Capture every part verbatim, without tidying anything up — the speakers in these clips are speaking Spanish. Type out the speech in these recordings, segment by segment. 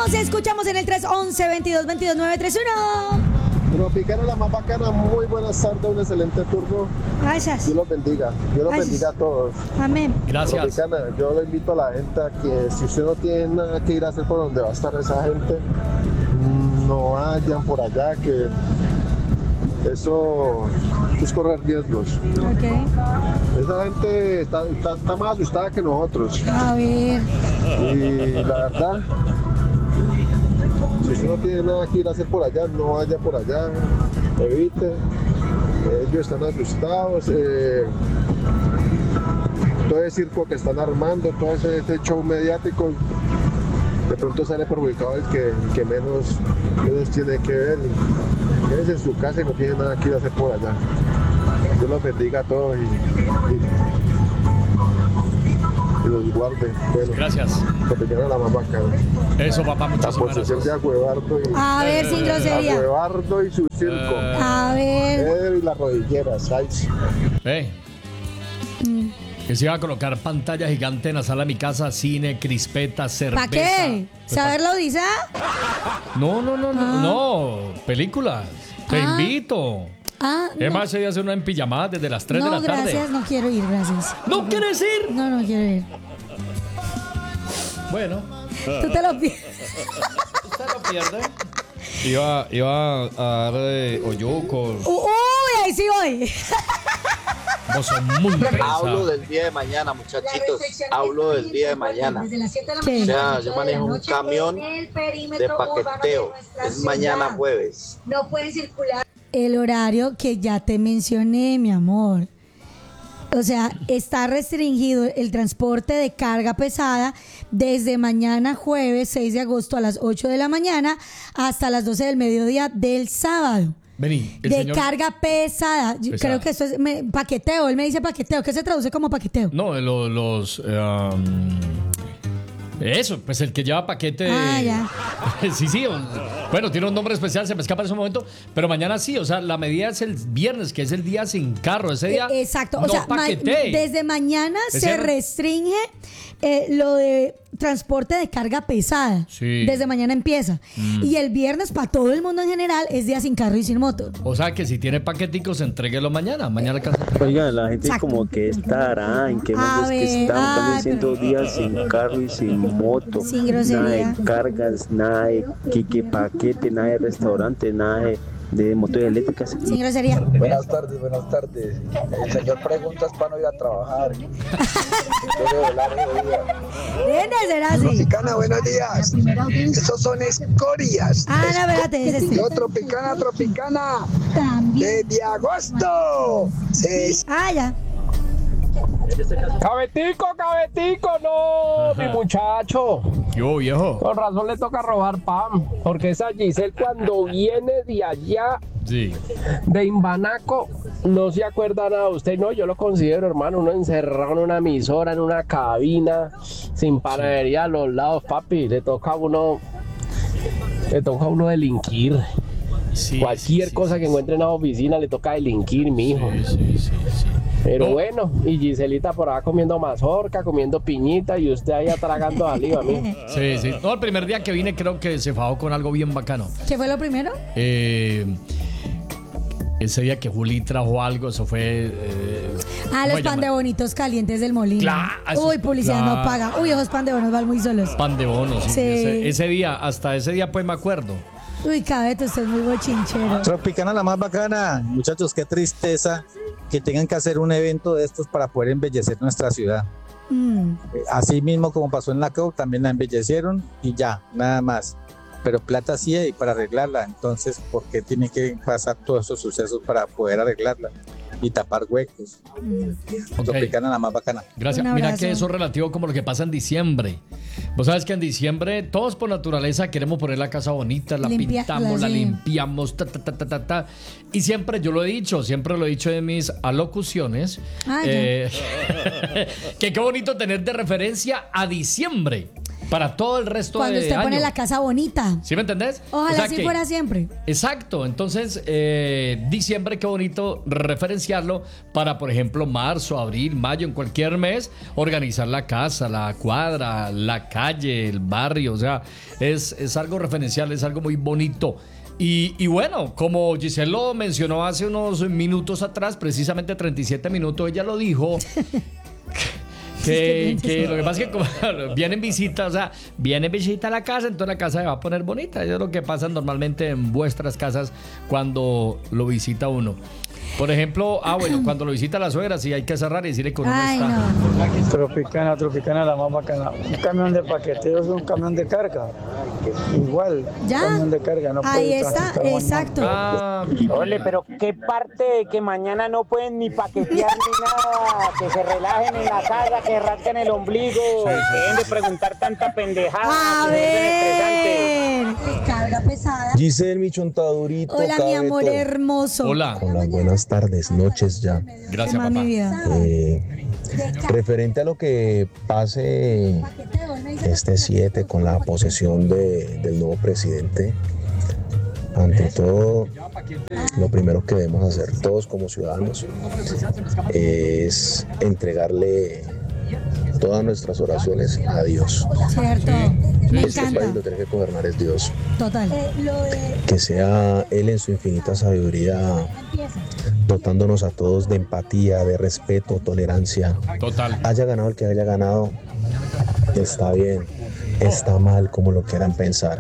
Nos escuchamos en el tres once, veintidós veintidós, nueve treinta y uno. Tropicana, la más bacana, muy buenas tardes, un excelente turno. Gracias. Dios los bendiga, Dios los Gracias. bendiga a todos. Amén. Gracias. Tropicana, yo le invito a la gente a que si usted no tiene nada que ir a hacer por donde va a estar esa gente, no vayan por allá, que eso es correr riesgos. Ok. Esa gente está, está, está más asustada que nosotros. A ver. Y la verdad, si usted no tiene nada que ir a hacer por allá, no vaya por allá, evite. Ellos están asustados. Eh, todo ese circo que están armando, todo ese, ese show mediático, de pronto sale perjudicado el que, el que menos, menos tiene que ver. Quédese en su casa y no tiene nada que ir a hacer por allá. Dios los bendiga a todos y, y, y los guarde. Bueno, gracias. Tropicana, la más bacana. Eso, papá, muchas La posesión de Agüevardo y, A ver, sin grosería. Agüevardo y su circo. A ver. Pedro y las rodilleras. Ay, sí. Eh. Mm. Que se iba a colocar pantalla gigante en la sala de mi casa, cine, crispeta, cerveza. ¿Para qué? Pues, ¿Saber lo dice? No, no, no, no, Ah. no. Películas. Te Ah. invito. Ah, Es no. más, ese día hacer una en pijamada desde las tres No, de la tarde. gracias, no quiero ir, gracias. ¿No quieres ir? No, no quiero ir. Bueno. Tú te lo pides. Usted lo pierde. Iba, iba a dar eh, oyucos. Uy, ahí sí voy. Vos sos muy Hablo pesado. del día de mañana, muchachitos. Hablo del día de mañana. ¿Qué? O sea, yo manejo un camión de paqueteo. Es mañana jueves. No pueden circular. El horario que ya te mencioné, mi amor. O sea, está restringido el transporte de carga pesada desde mañana jueves seis de agosto a las ocho de la mañana hasta las doce del mediodía del sábado. Vení, el De señor... carga pesada. Yo Pesada. creo que esto es me- paqueteo. Él me dice paqueteo. ¿Qué se traduce como paqueteo? No, los... los eh, um, eso, pues el que lleva paquete de... Ah, ya. Sí, sí. o- Bueno, tiene un nombre especial, se me escapa en ese momento. Pero mañana sí, o sea, la medida es el viernes, que es el día sin carro. Ese día Eh, Exacto. O no sea, ma- paquetee. desde mañana Ese se era- restringe eh, lo de transporte de carga pesada. Sí. Desde mañana empieza. Mm. Y el viernes, para todo el mundo en general, es día sin carro y sin moto. O sea, que si tiene paqueticos, entréguelo mañana. Mañana alcanza. Oiga, la gente Exacto. como que estará, en qué A mundo es ver, que estamos, ay, están haciendo pero- días sin carro y sin moto, Sin grosería. nada de cargas, nada de que, que paquete, nada de restaurante, nada de, de motos eléctricas. Sin grosería. Buenas tardes, buenas tardes. El señor pregunta es para no ir a trabajar. Yo debo volar ese día. Deben de ser así. Tropicana, buenos días. Esos son escorias. Ah, no, espérate, es este. Yo, Tropicana, Tropicana. Desde agosto. Se Ah, ya. Cabetico, cabetico, no, mi muchacho. Yo, viejo. Con razón le toca robar pan, porque esa Giselle cuando viene de allá, Sí. de Imbanaco, no se acuerda nada. Usted no, yo lo considero, hermano, uno encerrado en una emisora, en una cabina, sin panadería a los lados, papi. Le toca a uno, le toca a uno delinquir. Sí, Cualquier sí, cosa sí, que encuentre en la oficina le toca delinquir, mi hijo. Sí, sí, sí, sí. Pero No. bueno, y Giselita por acá comiendo mazorca, comiendo piñita y usted ahí tragando saliva, mijo. Sí, sí. No, el primer día que vine creo que se fajó con algo bien bacano. ¿Qué fue lo primero? Eh, ese día que Juli trajo algo, eso fue... Eh, Ah, ¿cómo los se pan de llama? bonitos calientes del molino. Claro, eso Uy, es- publicidad no claro. paga. Uy, esos pan de bonos van muy solos. Pan de bonos. Sí. Sí. Ese, ese día, hasta ese día pues me acuerdo. Uy, Cabeto, usted es muy bochinchero. Tropicana, la más bacana. Muchachos, qué tristeza que tengan que hacer un evento de estos para poder embellecer nuestra ciudad. Mm. Así mismo como pasó en la C O, también la embellecieron y ya, nada más. Pero plata sí hay para arreglarla, entonces, ¿por qué tiene que pasar todos esos sucesos para poder arreglarla y tapar huecos? Mm. Ok. Tropicana, la más bacana. Gracias. Un Mira abrazo. que eso es relativo como lo que pasa en diciembre. Vos sabes que en diciembre todos por naturaleza queremos poner la casa bonita, la Limpia- pintamos, la- la sí. limpiamos, ta, ta, ta, ta, ta, ta. Y siempre, yo lo he dicho, siempre lo he dicho en mis alocuciones, Ah, ya. eh, que qué bonito tener de referencia a diciembre. para todo el resto Cuando de usted año. pone la casa bonita. ¿Sí me entendés? Ojalá O sea así que- fuera siempre. Exacto, entonces eh, diciembre, qué bonito referenciarlo para, por ejemplo, marzo, abril, mayo, en cualquier mes, organizar la casa, la cuadra, la calle, el barrio, o sea, es, es algo referencial, es algo muy bonito. Y, y bueno, como Giselle lo mencionó hace unos minutos atrás, precisamente treinta y siete minutos, ella lo dijo. Que, que lo que pasa es que como vienen visitas, o sea, viene visita a la casa, entonces la casa se va a poner bonita. Eso es lo que pasa normalmente en vuestras casas cuando lo visita uno. Por ejemplo, ah, bueno, cuando lo visita la suegra, sí hay que cerrar y decirle que uno Ay, no está. no. Tropicana, Tropicana, la más bacana. Un camión de paqueteo es un camión de carga. Igual, ¿Ya? un camión de carga. No Ahí puede está, transitar más exacto. Ah, Ole, pero qué parte de que mañana no pueden ni paquetear ni nada, que se relajen en la casa, que rasquen el ombligo, dejen de preguntar tanta pendejada. A que se vuelven ver. Carga pesada. Giselle, mi chontadurito. Hola, mi amor cabeto. hermoso. hola. Hola, buenas tardes, noches ya. Gracias, ¿Qué más, papá. mi vida? Eh, referente a lo que pase este siete con la posesión de- del nuevo presidente, ante todo, lo primero que debemos hacer todos como ciudadanos es entregarle todas nuestras oraciones a Dios. Cierto. Me Este país encanta. lo tiene que gobernar es Dios. Total. Que sea Él en su infinita sabiduría dotándonos a todos de empatía, de respeto, tolerancia. Total. Haya ganado el que haya ganado, está bien, está mal como lo quieran pensar,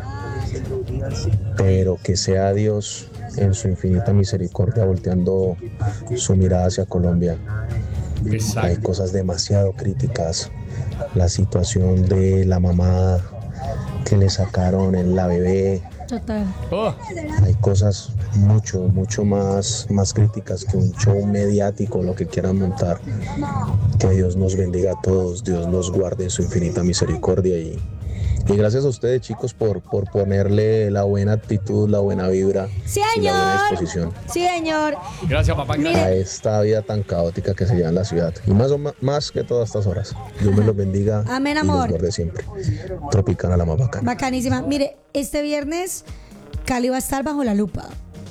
pero que sea Dios en su infinita misericordia volteando su mirada hacia Colombia. Hay Exacto. cosas demasiado críticas, la situación de la mamá que le sacaron en la bebé, Total. Oh, hay cosas mucho, mucho más, más críticas que un show mediático, lo que quieran montar. Que Dios nos bendiga a todos, Dios nos guarde en su infinita misericordia y, y gracias a ustedes, chicos, por, por ponerle la buena actitud, la buena vibra Sí, y la buena señor. disposición Sí, señor. gracias, papá. Gracias. a esta vida tan caótica que se lleva en la ciudad y más, o ma- más que todas estas horas. Dios me los bendiga Amén, y amor. los guarde siempre. Tropicana, la más bacana. Bacanísima. Mire, este viernes Cali va a estar bajo la lupa.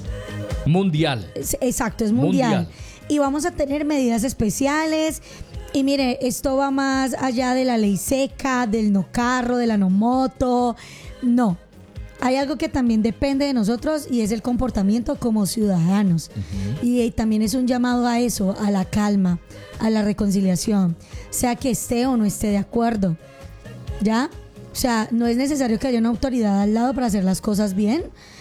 Mundial. Es- Exacto, es mundial. Mundial. Y vamos a tener medidas especiales. Y mire, esto va más allá de la ley seca, del no carro, de la no moto. No. Hay algo que también depende de nosotros y es el comportamiento como ciudadanos. Y, eh, también es un llamado a eso, a la calma, a la reconciliación, sea que esté o no esté de acuerdo. ¿Ya? O sea, no es necesario que haya una autoridad al lado para hacer las cosas bien.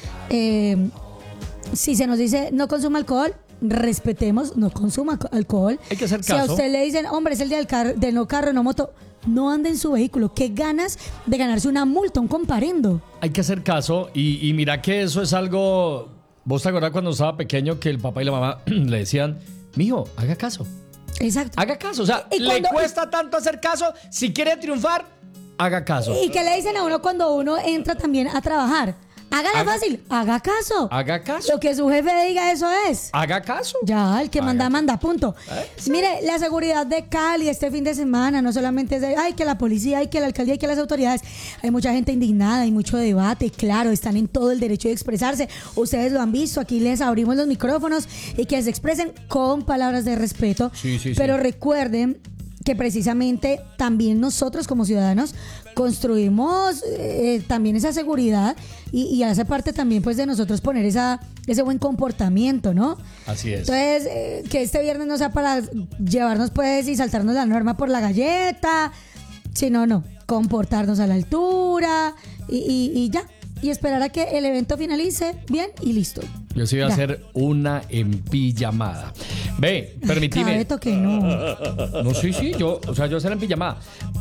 Eh, si se nos dice no consuma alcohol, respetemos, no consuma alco- alcohol. Hay que hacer Si a caso. usted le dicen, hombre, es el día del, carro, del no carro, no moto, no ande en su vehículo. ¿Qué ganas de ganarse una multa, un comparendo? Hay que hacer caso y, y mira que eso es algo. ¿Vos te acordás cuando estaba pequeño que el papá y la mamá le decían, mijo, haga caso? Exacto. Haga caso. O sea, Y le cuando- cuesta tanto hacer caso. Si quiere triunfar, haga caso. ¿Y qué le dicen a uno cuando uno entra también a trabajar? Hágala Haga- fácil, haga caso. Haga caso. Lo que su jefe diga, eso es. Haga caso. Ya, el que manda, Haga- manda, punto. Eso. Mire, la seguridad de Cali este fin de semana no solamente es de, ay, que la policía, ay, que la alcaldía, ay, que las autoridades. Hay mucha gente indignada, hay mucho debate, claro, están en todo el derecho de expresarse. Ustedes lo han visto, aquí les abrimos los micrófonos y que se expresen con palabras de respeto. Sí, sí, sí. Pero recuerden que precisamente también nosotros como ciudadanos construimos eh, también esa seguridad y, y hace parte también pues de nosotros poner esa, ese buen comportamiento, ¿no? Así es. Entonces, eh, que este viernes no sea para llevarnos pues y saltarnos la norma por la galleta, sino no, comportarnos a la altura y, y- y ya, y esperar a que el evento finalice bien y listo. Yo sí voy a Ya. hacer una en pijamada. Ve, permitime. Cabeto que no. No, sí, sí, yo, o sea, yo voy a hacer en pijamada.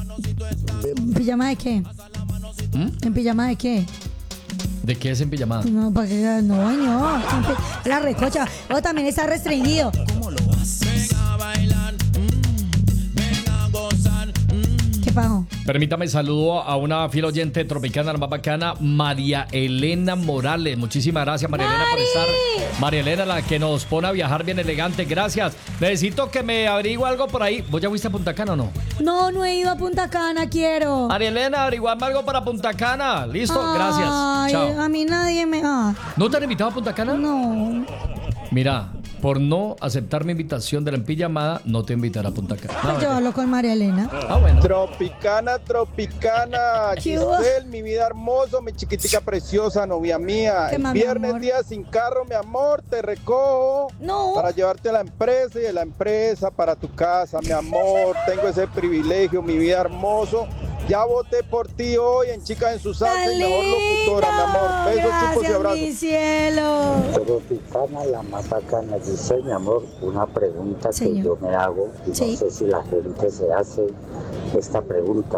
¿En pijama de qué? ¿Mm? ¿En pijama de qué? ¿De qué es en pijamada? No, para que no, no. La recocha. O también está restringido. ¿Qué pago? Permítame saludo a una fiel oyente tropicana, la más bacana, María Elena Morales. Muchísimas gracias, María Elena, por estar. María Elena, la que nos pone a viajar bien elegante. Gracias. Necesito que me averigüe algo por ahí. ¿Vos ya fuiste a Punta Cana o no? No, no he ido a Punta Cana, quiero. María Elena, averiguame algo para Punta Cana. Listo, Ay, gracias. Chao. A mí nadie me... Ah. ¿No te han invitado a Punta Cana? No. Mira, por no aceptar mi invitación de la empillamada, no te invitaré a Punta Cana. Pues yo hablo con María Elena. Ah, bueno. Tropicana, tropicana, ¿Qué Giselle, mi vida hermoso, mi chiquitica preciosa, novia mía. ¿Qué El más, mi viernes amor? día sin carro, mi amor, te recojo No. para llevarte a la empresa y de la empresa para tu casa, mi amor. Tengo ese privilegio, mi vida hermoso. Ya voté por ti hoy en Chicas en su Salsa y mejor locutora, mi amor. Besos, chupos y Gracias, abrazos. mi cielo. Tropicana, la más bacana, dice mi amor, una pregunta Señor. que yo me hago y Sí. no sé si la gente se hace esta pregunta.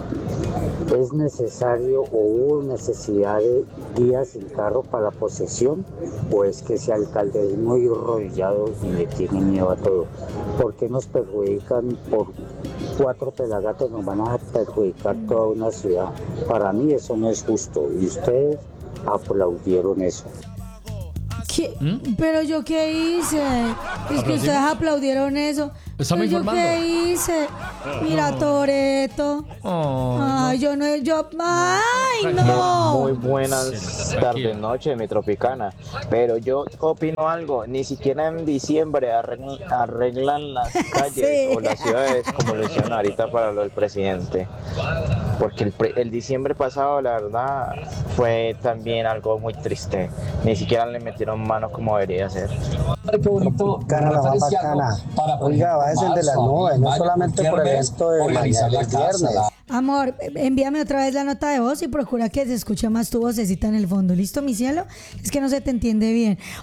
¿Es necesario o hubo necesidad de días sin carro para la posesión? ¿O es que ese alcalde es muy arrodillado y le tiene miedo a todo? ¿Por qué nos perjudican por cuatro pelagatos? Nos van a perjudicar toda una ciudad. Para mí eso no es justo y ustedes aplaudieron eso. ¿Qué? ¿Pero yo qué hice? Es que ustedes aplaudieron eso. Estamos ¿Pero yo informando. qué hice? Mira, Toreto. Oh, Ay, yo no, yo, ay, no. Muy buenas tardes, noches, mi tropicana. Pero yo opino algo, ni siquiera en diciembre arreglan, arreglan las calles Sí. o las ciudades como lo hicieron ahorita para lo del presidente. Porque el, pre- el diciembre pasado, la verdad, fue también algo muy triste. Ni siquiera le metieron manos como debería ser. Qué bonito. Bacana, la más bacana. Oiga, va a ser de las nubes, no solamente por el evento de mañana, el viernes. Amor, envíame otra vez la nota de voz y procura que se escuche más tu vocecita en el fondo. ¿Listo, mi cielo? Es que no se te entiende bien.